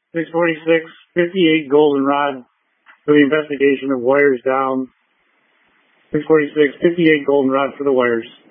646, 58 goldenrod for the investigation of wires down. 646, 58 goldenrod for the wires.